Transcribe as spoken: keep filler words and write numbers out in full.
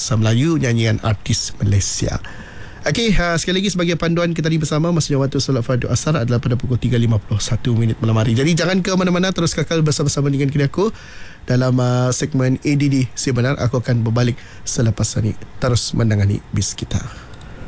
bahasa Melayu, nyanyian artis Malaysia. Okey, uh, sekali lagi sebagai panduan kita tadi bersama, masanya waktu solat fardu asar adalah pada pukul tiga lima puluh satu minit malam hari. Jadi jangan ke mana-mana, terus kekal bersama-sama dengan kini aku dalam uh, segmen A D D Si Benar. Aku akan berbalik selepas ini. Terus menangani bis kita.